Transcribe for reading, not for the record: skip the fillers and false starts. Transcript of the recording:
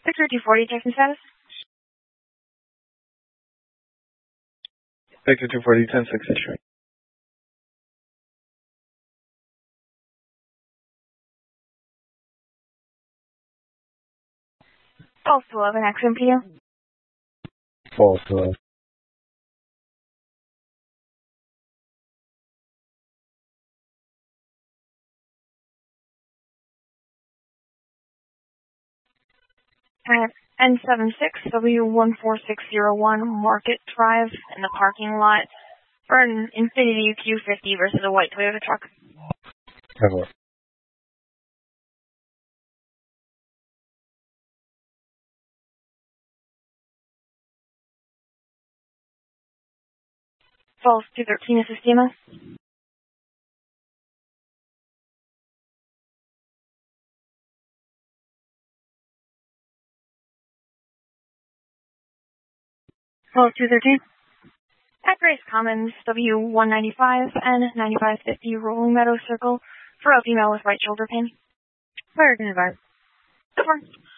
Victor 240, Texan status. Victor 240, 10-6 issuing. False 11, XMPU. False 11. At N76W14601 Market Drive in the parking lot for an Infiniti Q50 versus a white Toyota truck. Have a look. False 213, assist EMS. False 213. At Grace Commons, W195 and 9550 Rolling Meadow Circle for a female with right shoulder pain. Fire advised. Confirmed.